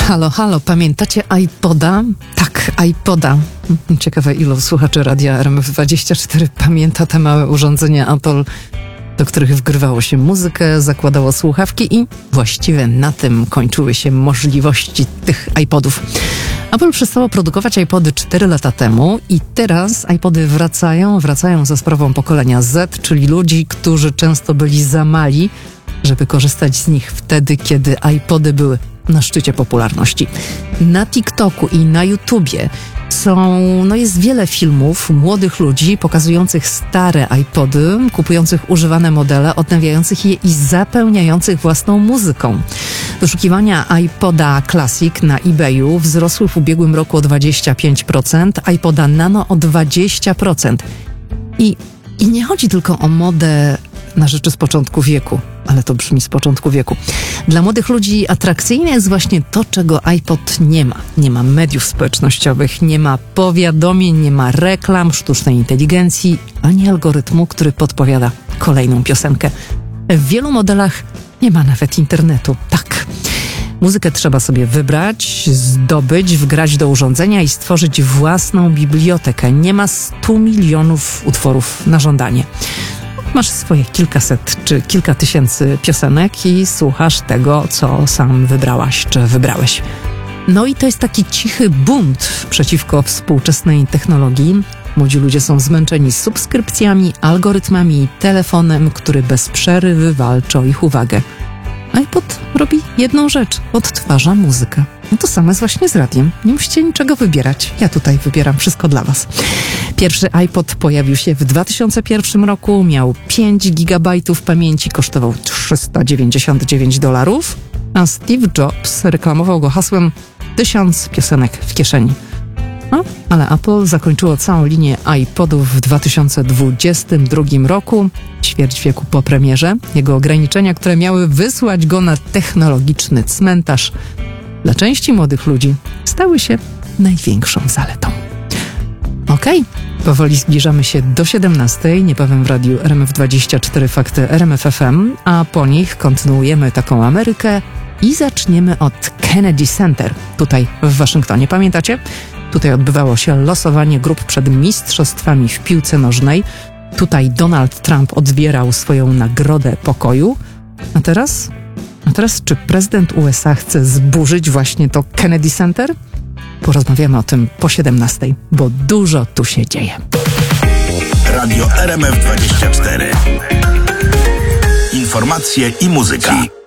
Halo, halo, pamiętacie iPoda? Tak, iPoda. Ciekawe, ilu słuchaczy radia RMF24 pamięta te małe urządzenia Apple, do których wgrywało się muzykę, zakładało słuchawki i właściwie na tym kończyły się możliwości tych iPodów. Apple przestało produkować iPody 4 lata temu i teraz iPody wracają za sprawą pokolenia Z, czyli ludzi, którzy często byli za mali, żeby korzystać z nich wtedy, kiedy iPody były na szczycie popularności. Na TikToku i na YouTubie jest wiele filmów młodych ludzi pokazujących stare iPody, kupujących używane modele, odnawiających je i zapełniających własną muzyką. Wyszukiwania iPoda Classic na eBayu wzrosły w ubiegłym roku o 25%, iPoda Nano o 20%. I nie chodzi tylko o modę na rzeczy z początku wieku, ale to brzmi z początku wieku. Dla młodych ludzi atrakcyjne jest właśnie to, czego iPod nie ma. Nie ma mediów społecznościowych, nie ma powiadomień, nie ma reklam, sztucznej inteligencji, ani algorytmu, który podpowiada kolejną piosenkę. W wielu modelach nie ma nawet internetu. Tak. Muzykę trzeba sobie wybrać, zdobyć, wgrać do urządzenia i stworzyć własną bibliotekę. Nie ma 100 milionów utworów na żądanie. Masz swoje kilkaset czy kilka tysięcy piosenek i słuchasz tego, co sam wybrałaś czy wybrałeś. No i to jest taki cichy bunt przeciwko współczesnej technologii. Młodzi ludzie są zmęczeni subskrypcjami, algorytmami i telefonem, który bez przerwy walczy o ich uwagę. iPod robi jedną rzecz, odtwarza muzykę. No to samo jest właśnie z radiem. Nie musicie niczego wybierać. Ja tutaj wybieram wszystko dla was. Pierwszy iPod pojawił się w 2001 roku, miał 5 gigabajtów pamięci, kosztował $399, a Steve Jobs reklamował go hasłem 1000 piosenek w kieszeni. No, ale Apple zakończyło całą linię iPodów w 2022 roku, ćwierć wieku po premierze. Jego ograniczenia, które miały wysłać go na technologiczny cmentarz, dla części młodych ludzi stały się największą zaletą. Okej, powoli zbliżamy się do 17:00, niebawem w radiu RMF24 Fakty RMF FM, a po nich kontynuujemy taką Amerykę i zaczniemy od Kennedy Center, tutaj w Waszyngtonie. Pamiętacie? Tutaj odbywało się losowanie grup przed mistrzostwami w piłce nożnej. Tutaj Donald Trump odbierał swoją nagrodę pokoju. A teraz czy prezydent USA chce zburzyć właśnie to Kennedy Center? Porozmawiamy o tym po 17:00, bo dużo tu się dzieje. Radio RMF24. Informacje i muzyka.